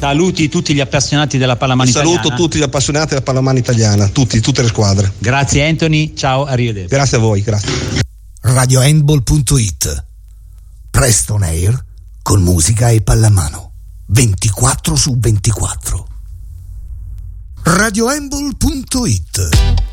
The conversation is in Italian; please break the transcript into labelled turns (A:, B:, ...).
A: Saluti tutti gli appassionati della pallamano italiana.
B: Saluto tutti gli appassionati della pallamano italiana, tutte le squadre.
A: Grazie Anthony, ciao, arrivederci.
B: Grazie a voi, grazie.
C: RadioHandball.it, presto on air con musica e pallamano 24/24. RadioHandball.it